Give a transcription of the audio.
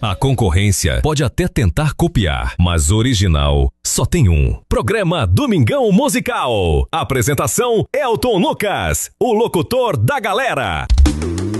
A concorrência pode até tentar copiar, mas original só tem um. Programa Domingão Musical. Apresentação Elton Lucas, o locutor da galera.